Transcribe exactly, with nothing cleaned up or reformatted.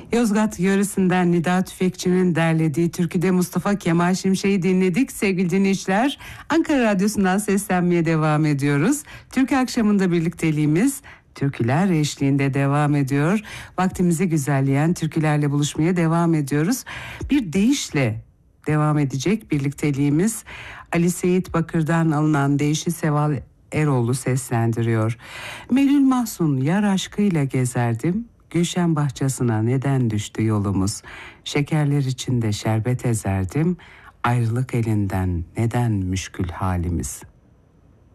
Yozgat yöresinden Nida Tüfekçi'nin derlediği türküde Mustafa Kemal Şimşek'i dinledik. Sevgili dinleyiciler, Ankara Radyosu'ndan seslenmeye devam ediyoruz. Türkü akşamında birlikteliğimiz türküler eşliğinde devam ediyor. Vaktimizi güzelleyen türkülerle buluşmaya devam ediyoruz. Bir deyişle devam edecek birlikteliğimiz. Ali Seyit Bakır'dan alınan deyişi Seval Eroğlu seslendiriyor. Melül Mahzun yar aşkıyla gezerdim. Gülşen bahçesine neden düştü yolumuz? Şekerler içinde şerbet ezerdim. Ayrılık elinden neden müşkül halimiz?